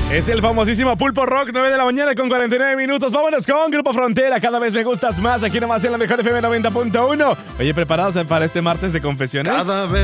Es el famosísimo Pulpo Rock, 9 de la mañana con 49 minutos. Vámonos con Grupo Frontera. Cada vez me gustas más. Aquí nomás en la mejor FM 90.1. Oye, ¿preparados para este martes de confesiones? Cada vez